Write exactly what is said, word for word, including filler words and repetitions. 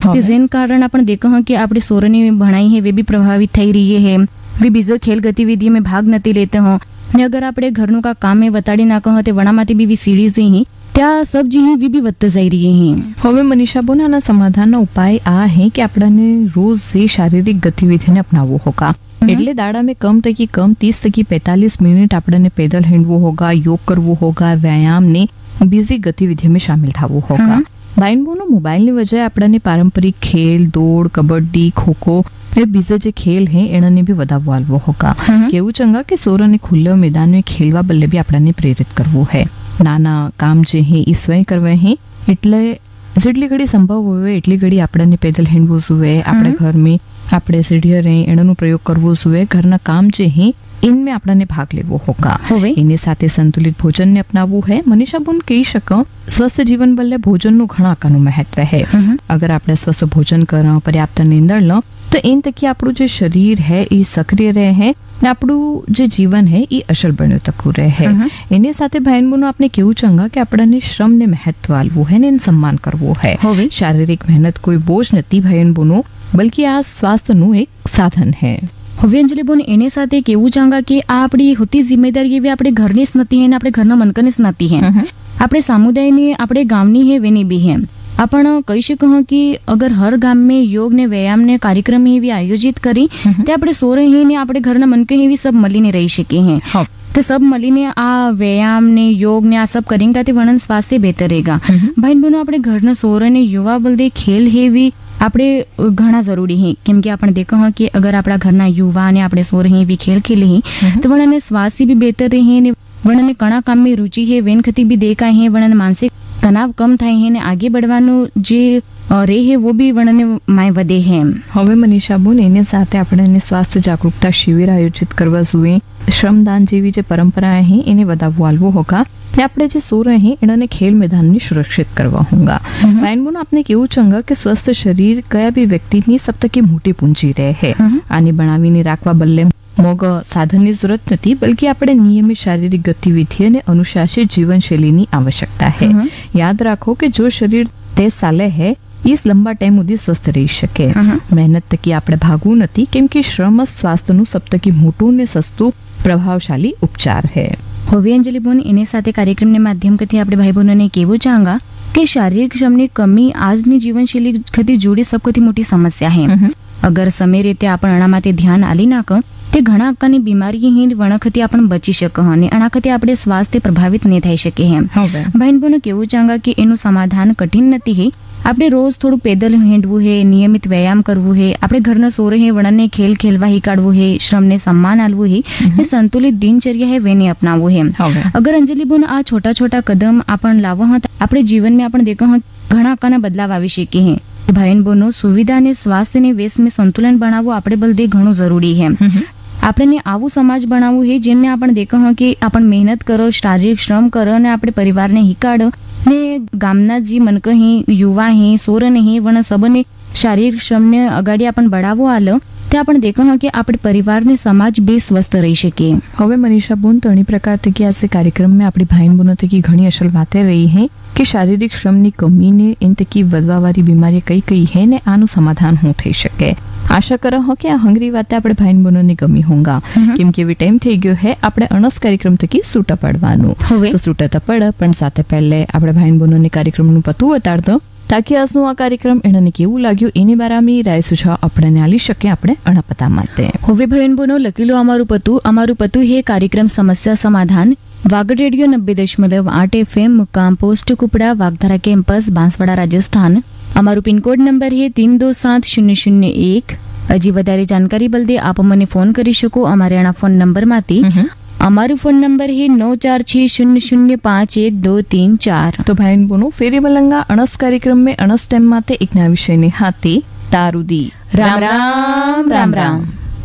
तो जिन कारण अपन देखो हैं कि आपने सोरनी भणाई है वे भी प्रभावित થઈ રહી है, वे બીજો ખેલ ગતિવિધિ में भाग નથી लेते हो ने अगर આપણે ઘરનું કા કામ એ વતાડી નાખો હતે વણામાંથી બી સીડી से ही त्या सब जी भी भी વધતા જઈ રહી है। હવે મનીષાબેન આના સમાધાનનો ઉપાય આ है कि આપણને રોજ से શારીરિક ગતિવિધિને અપનાવવો હોगा। એટલે દાડા में कम तकी कम तीस तकी पैंतालीस मिनट આપણને पैदल હિંડવું होगा, योग કરવું होगा, व्यायाम ने બીજી ગતિવિધિ में शामिल થવું होगा। બાઈનબોનો મોબાઈલની વજહ આપણને પારંપરિક ખેલ દોડ કબડ્ડી ખોખો એ બીજા જે ખેલ હે એનાને બી વધાવવો આલવો હોगा। કેવું ચંગા કે સોરને ખુલ્લા મેદાન में ખેલવા બદલે બી આપણને પ્રેરિત કરવું है। નાના કામ જે હે એ સ્વયં કરવા હે એટલે જેટલી ઘડી સંભવ હોય એટલી ઘડી આપણને પેદલ હિંડવું જોઈએ। આપણે ઘર में આપણે સીढ़िया रे એનો પ્રયોગ કરવો જોઈએ। ઘરના કામ જે હે इनमें આપણને ભાગ લેવો હોगा। એની સાથે સંતુલિત ભોજનને અપનાવવું है। મનીષાબેન કહી શકો સ્વસ્થ જીવન બદલે ભોજનનું ઘણા કાનું મહત્વ है। अगर આપણે સ્વસ્થ ભોજન કરો, પર્યાપ્ત નિંદર લો તો એન તકી આપણું જે શરીર है એ સક્રિય રહે है ને આપણું જે જીવન है એ અસર બન્યો તકું રહે है। એની સાથે ભાઈનબોનો આપણે કેવું ચંગા કે આપણને શ્રમને મહત્વ આલવું है ને એનું સન્માન કરવું है। શારીરિક મહેનત કોઈ બોજ નથી ભાઈનબોનો, બલ્કि આ સ્વાસ્થ્યનું એક સાધન है। હવે અંજલિબોન એને સાથે કેવું ચાંગા કે આ આપણી હોતી જિમ્મેદારી એવી આપણે ઘરની જ નથી હે ને આપણે ઘરના મનકની જ નથી હે, આપણે સમુદાયની આપણે ગામની હે વેની બી હે। अपन કહી શકો कि अगर हर गाम में योग ने व्यायाम ने कार्यक्रम एवं आयोजित करी ते આપણે सोरे ही ने આપણે ઘરના મનકે એવી सब મળીને રહી શકીએ हैं। तो सब મળીને આ વ્યાયામ ને યોગ ને આ सब करेंगे तो वर्णन स्वास्थ्य बेहतर रहेगा। भाई बहनों આપણે ઘરના સોરે ने युवा बलदे खेल हेवी આપણે ઘણા જરૂરી है, કેમ કે આપણે देखो हैं कि अगर આપણા ઘરના યુવા ને આપણે સોરે ही भी खेल खेले हैं तो वर्णन स्वास्थ्य भी बेहतर रहे ने वर्णन कणा काम में रुचि है वेन खती भी देखा है, वर्णन मानसिक तनाव कम થાય है ને આગે बढ़વાનું જે રે है वो भी વર્ણને માય વધે है। હવે મનીષાબેન એની સાથે આપણે સ્વાસ્થ્ય જાગૃતતા શિબિર આયોજિત કરવા જોઈએ। શ્રમદાન જેવી જે પરંપરા है એને વધાવવું આલવું હોगा। ને આપણે જે સો રહે એનાને ખેલ મેદાનની સુરક્ષિત કરવા હોगा। ભાઈનબોન આપણે કેવું ચંગા કે સ્વસ્થ શરીર કયા બી વ્યક્તિની સપ્તકી મોટી પૂંજી રહે है। આને બનાવીને રાખવા બદલે મોગ સાધનની જરૂરત નથી, બल्कि આપણે નિયમિત શારીરિક ગતિવિધિ અને અનુશાસિત જીવનશૈલીની આવશ્યકતા है। याद રાખો કે જો શરીર તેજ ચાલે है इस लंबा टाइम સુધી સ્વસ્થ રહી શકે। મહેનત તકી આપણે ભાગવું નથી, કેમ કે શ્રમ સ્વાસ્થ્યનું સપ્તકી મોટું ને સસ્તું પ્રભાવશાળી ઉપચાર है। હવે અંજલિબોન એની સાથે કાર્યક્રમને માધ્યમથી આપણે ભાઈ બહેનોને કહેવું ચાહંગા કે શારીરિક શ્રમની કમી આજની જીવનશૈલી ખતી જોડી સૌથી મોટી સમસ્યા है। અગર સમય રીતે આપણે આનામાંથી ધ્યાન આલી નાખ તે ઘણા આકારની બીમારી ही વણખથી આપણે બચી શકો અને આનાખથી આપણે સ્વાસ્થ્ય પ્રભાવિત નહીં થઈ શકે है। ભાઈ બહેનો કેવું ચાહંગા કે એનું સમાધાન કઠિન નથી है। આપણે રોજ થોડું પેદલ હેંડવું है, નિયમિત વ્યાયામ કરવું है, આપણે ઘરના સોરે है વણને ખેલ ખેલવા હિકાડવું है, શ્રમને સન્માન આલવું है ને સંતુલિત દિનચર્યા है વેને અપનાવવું है। अगर अंजलि बोन आ छोटा छोटा कदम आपण लावो हैं આપણે જીવન में आपण देखो हैं ઘણા આકારના બદલાવ આવી શકે है। ભાઈ બહેનો સુવિધા ને સ્વાસ્થ્ય ને વેશ में संतुलन बनावવું આપણે બલદે ઘણું જરૂરી है। આપણે આવું સમાજ બનાવવું है જેમાં આપણે देखो हैं कि आपण मेहनत करो, शारीरिक श्रम करो અને આપણે પરિવારને હિકાડો ને ગામના जी मनक ही युवा ही सोरन ही वण सबने शारीरिक श्रम ने अगाड़ी आपण बढ़ावो आलो ते आपण देखो हैं कि આપણે परिवार ने समाज बे स्वस्थ रही सके। હવે મનીષાબેન ત્રણેય પ્રકાર થકી આ કાર્યક્રમ में આપણી ભાઈ બહેનો થકી ઘણી અસલ વાતે રહી है कि शारीरिक श्रमની કમીને એન થકી વધવાવાળી બીમારી કઈ કઈ है ને આનું સમાધાન હું થઈ શકે। આશા કરો હો કે આ હંગરી વાતે આપણે ભાઈ બહેનોને ગમી હોगा, કેમ કે હવે ટાઈમ થઈ ગયો है આપણે અણસ કાર્યક્રમ થકી છૂટા પડવાનું। તો છૂટા તો પડ પણ સાથે પહેલે આપણે ભાઈ બહેનોને કાર્યક્રમનું પતું બતાડ દો ताकि આજનું આ કાર્યક્રમ એનાને કેવું લાગ્યું એની બારામાં રાય સુझाव આપણને આલી શકે આપણે અણપતા માટે। હવે ભાઈ બહેનો લખી લો અમારું પતું અમારું પતું હે कार्यक्रम समस्या समाधान वागड़ रेडियो नब्बे दशमलव आठ एफ एम मुकाम पोस्ट कुपड़ा वागधारा कैंपस बांसवाड़ा राजस्थान। અમારું પિનકોડ નંબર है तीन दो सात शून्य शून्य एक। હજી વધારે જાણકારી બલદે આપ મને ફોન કરી શકો અમારે આના ફોન નંબર માંથી। અમારું ફોન નંબર है नौ चार छह शून्य शून्य पाँच एक दो तीन चार। तो भाई बहनों फेरी मलंगा अणस कार्यक्रम में अणस टाइम माते एक नया विषय ने हाथे तारुदी। राम राम राम राम।